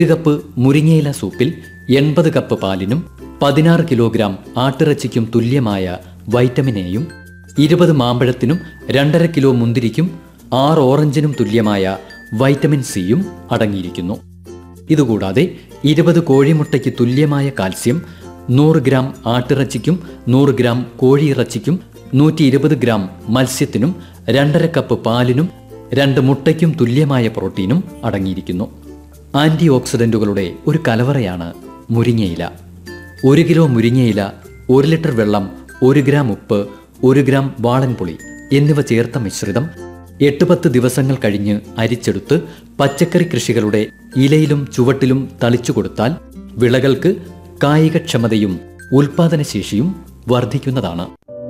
1 cup മുരിങ്ങയില സൂപ്പിൽ 80 cup പാലിനും 16 kilogram ആട്ടിറച്ചിക്കും തുല്യമായ vitamin എയും 20 മാമ്പഴത്തിനും 2.5 കിലോ മുന്തിരിക്കും 6 ഓറഞ്ചിനും തുല്യമായ വൈറ്റമിൻ സിയും അടങ്ങിയിരിക്കുന്നു. ഇതുകൂടാതെ 20 കോഴിമുട്ടയ്ക്ക് തുല്യമായ calcium, 100 gram ആട്ടിറച്ചിക്കും 100 gram കോഴിയിറച്ചിക്കും 120 gram മത്സ്യത്തിനും 2.5 cup പാലിനും 2 മുട്ടയ്ക്കും തുല്യമായ പ്രോട്ടീനും അടങ്ങിയിരിക്കുന്നു. ആന്റി ഓക്സിഡന്റുകളുടെ ഒരു കലവറയാണ് മുരിങ്ങയില. 1 കിലോ മുരിങ്ങയില, 1 ലിറ്റർ വെള്ളം, 1 ഗ്രാം ഉപ്പ്, 1 ഗ്രാം വാളൻപുളി എന്നിവ ചേർത്ത മിശ്രിതം 8-10 ദിവസങ്ങൾ കഴിഞ്ഞ് അരിച്ചെടുത്ത് പച്ചക്കറി കൃഷികളുടെ ഇലയിലും ചുവട്ടിലും തളിച്ചു കൊടുത്താൽ വിളകൾക്ക് കായികക്ഷമതയും ഉൽപാദനശേഷിയും വർദ്ധിക്കുന്നതാണ്.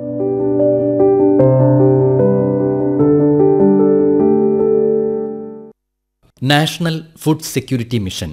National food security mission.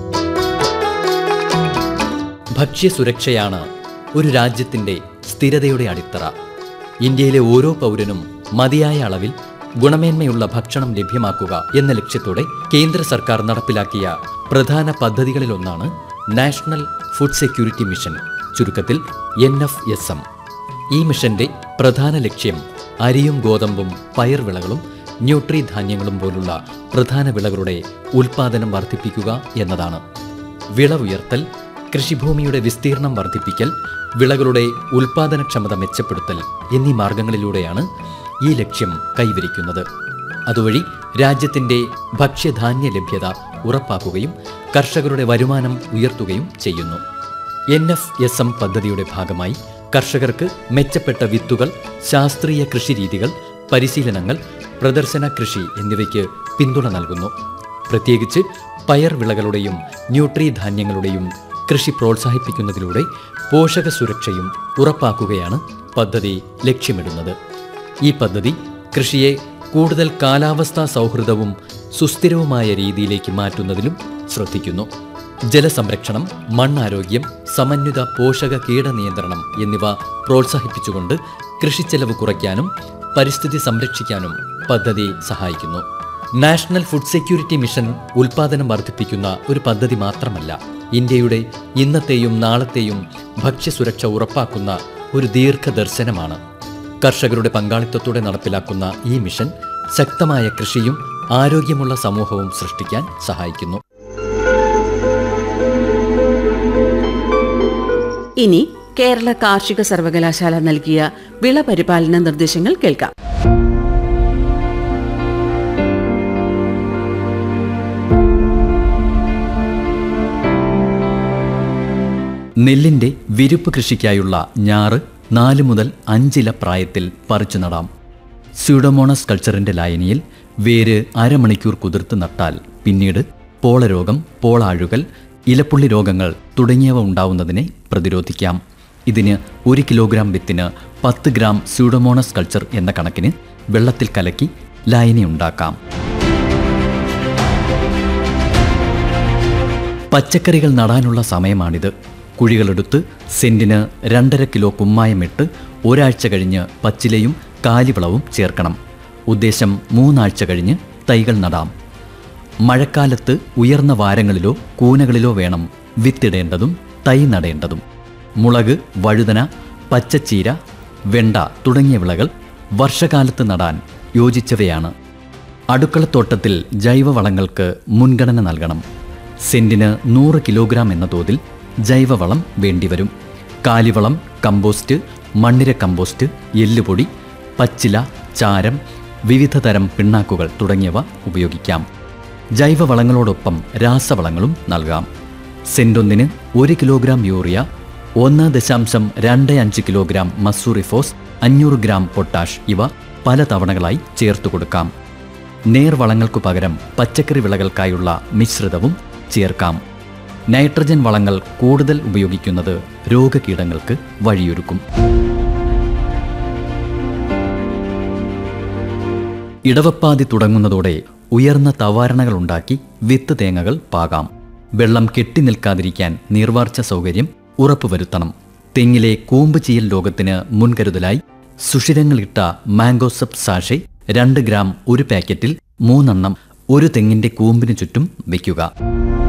ഭക്ഷ്യസുരക്ഷയാണ് ഒരു രാജ്യത്തിൻ്റെ സ്ഥിരതയുടെ അടിത്തറ. ഇന്ത്യയിലെ ഓരോ പൗരനും മതിയായ അളവിൽ ഗുണമേന്മയുള്ള ഭക്ഷണം ലഭ്യമാക്കുക എന്ന ലക്ഷ്യത്തോടെ കേന്ദ്ര സർക്കാർ നടപ്പിലാക്കിയ പ്രധാന പദ്ധതികളിലൊന്നാണ് നാഷണൽ ഫുഡ് സെക്യൂരിറ്റി മിഷൻ, ചുരുക്കത്തിൽ NFSM. ഈ മിഷന്റെ പ്രധാന ലക്ഷ്യം അരിയും ഗോതമ്പും പയർവിളകളും ന്യൂട്രി ധാന്യങ്ങളും പോലുള്ള പ്രധാന വിളകളുടെ ഉൽപാദനം വർദ്ധിപ്പിക്കുക എന്നതാണ്. വിളവുയർത്തൽ, കൃഷിഭൂമിയുടെ വിസ്തീർണം വർദ്ധിപ്പിക്കൽ, വിളകളുടെ ഉൽപാദനക്ഷമത മെച്ചപ്പെടുത്തൽ എന്നീ മാർഗങ്ങളിലൂടെയാണ് ഈ ലക്ഷ്യം കൈവരിക്കുന്നത്. അതുവഴി രാജ്യത്തിൻ്റെ ഭക്ഷ്യധാന്യ ലഭ്യത ഉറപ്പാക്കുകയും കർഷകരുടെ വരുമാനം ഉയർത്തുകയും ചെയ്യുന്നു. NFSM പദ്ധതിയുടെ ഭാഗമായി കർഷകർക്ക് മെച്ചപ്പെട്ട വിത്തുകൾ, ശാസ്ത്രീയ കൃഷിരീതികൾ, പരിശീലനങ്ങൾ, പ്രദർശന കൃഷി എന്നിവയ്ക്ക് പിന്തുണ നൽകുന്നു. പ്രത്യേകിച്ച് പയർ വിളകളുടെയും ന്യൂട്രി ധാന്യങ്ങളുടെയും കൃഷി പ്രോത്സാഹിപ്പിക്കുന്നതിലൂടെ പോഷക സുരക്ഷയും ഉറപ്പാക്കുകയാണ് പദ്ധതി ലക്ഷ്യമിടുന്നത്. ഈ പദ്ധതി കൃഷിയെ കൂടുതൽ കാലാവസ്ഥാ സൗഹൃദവും സുസ്ഥിരവുമായ രീതിയിലേക്ക് മാറ്റുന്നതിലും ശ്രദ്ധിക്കുന്നു. ജലസംരക്ഷണം, മണ്ണാരോഗ്യം, സമന്വിത പോഷക കീടനിയന്ത്രണം എന്നിവ പ്രോത്സാഹിപ്പിച്ചുകൊണ്ട് കൃഷിച്ചെലവ് കുറയ്ക്കാനും പരിസ്ഥിതി സംരക്ഷിക്കാനും പദ്ധതി സഹായിക്കുന്നു. നാഷണൽ ഫുഡ് സെക്യൂരിറ്റി മിഷൻ ഉൽപാദനം വർദ്ധിപ്പിക്കുന്ന ഒരു പദ്ധതി മാത്രമല്ല, ഇന്ത്യയുടെ ഇന്നത്തെയും നാളത്തെയും ഭക്ഷ്യസുരക്ഷ ഉറപ്പാക്കുന്ന ഒരു ദീർഘദർശനമാണ്. കർഷകരുടെ പങ്കാളിത്തത്തോടെ നടപ്പിലാക്കുന്ന ഈ മിഷൻ ശക്തമായ കൃഷിയും ആരോഗ്യമുള്ള സമൂഹവും സൃഷ്ടിക്കാൻ സഹായിക്കുന്നു. ഇനി കേരള കാർഷിക സർവകലാശാല നൽകിയ വിള പരിപാലന നിർദ്ദേശങ്ങൾ കേൾക്കാം. നെല്ലിൻ്റെ വിരുപ്പ് കൃഷിക്കായുള്ള ഞാറ് 4 മുതൽ 5 ഇല പ്രായത്തിൽ പറിച്ചു നടാം. സ്യൂഡോമോണസ് കൾച്ചറിൻ്റെ ലായനിയിൽ വേര് അരമണിക്കൂർ കുതിർത്ത് നട്ടാൽ പിന്നീട് പോളരോഗം, പോളാഴുകൽ, ഇലപ്പുള്ളി രോഗങ്ങൾ തുടങ്ങിയവ ഉണ്ടാവുന്നതിനെ പ്രതിരോധിക്കാം. ഇതിന് 1 കിലോഗ്രാം വിത്തിന് 10 ഗ്രാം സ്യൂഡോമോണസ് കൾച്ചർ എന്ന കണക്കിന് വെള്ളത്തിൽ കലക്കി ലായനി ഉണ്ടാക്കാം. പച്ചക്കറികൾ നടാനുള്ള സമയമാണിത്. കുഴികളെടുത്ത് സെന്റിന് 2.5 കിലോ കുമ്മായമിട്ട് ഒരാഴ്ച കഴിഞ്ഞ് പച്ചിലയും കാലിവളവും ചേർക്കണം. ഉദ്ദേശം 3 ആഴ്ച കഴിഞ്ഞ് തൈകൾ നടാം. മഴക്കാലത്ത് ഉയർന്ന വാരങ്ങളിലോ കൂനകളിലോ വേണം വിത്തിടേണ്ടതും തൈ നടേണ്ടതും. മുളക്, വഴുതന, പച്ചച്ചീര, വെണ്ട തുടങ്ങിയ വിളകൾ വർഷകാലത്ത് നടാൻ യോജിച്ചവയാണ്. അടുക്കളത്തോട്ടത്തിൽ ജൈവവളങ്ങൾക്ക് മുൻഗണന നൽകണം. സെന്റിന് 100 കിലോഗ്രാം എന്ന തോതിൽ ജൈവവളം വേണ്ടിവരും. കാലിവളം, കമ്പോസ്റ്റ്, മണ്ണിര കമ്പോസ്റ്റ്, എല്ലുപൊടി, പച്ചില, ചാരം, വിവിധ തരം പിണ്ണാക്കുകൾ തുടങ്ങിയവ ഉപയോഗിക്കാം. ജൈവവളങ്ങളോടൊപ്പം രാസവളങ്ങളും നൽകാം. സെന്റൊന്നിന് 1 kilogram urea, 1.25 kilogram Mussooriphos, 500 gram potash ഇവ പല തവണകളായി ചേർത്തു കൊടുക്കാം. നേർവളങ്ങൾക്കു പകരം പച്ചക്കറി വിളകൾക്കായുള്ള മിശ്രിതവും ചേർക്കാം. നൈട്രജൻ വളങ്ങൾ കൂടുതൽ ഉപയോഗിക്കുന്നത് രോഗകീടങ്ങൾക്ക് വഴിയൊരുക്കും. ഇടവപ്പാതി തുടങ്ങുന്നതോടെ ഉയർന്ന തവാരണകളുണ്ടാക്കി വിത്ത് തേങ്ങകൾ പാകാം. വെള്ളം കെട്ടി നിൽക്കാതിരിക്കാൻ നീർവാർച്ച സൗകര്യം ഉറപ്പുവരുത്തണം. തെങ്ങിലെ കൂമ്പ് ചീയൽ രോഗത്തിന് മുൻകരുതലായി സുഷിരങ്ങളിട്ട മാംഗോസപ്പ് സാഷെ 2 ഗ്രാം ഒരു പാക്കറ്റിൽ 3 എണ്ണം ഒരു തെങ്ങിൻ്റെ കൂമ്പിന് ചുറ്റും വയ്ക്കുക.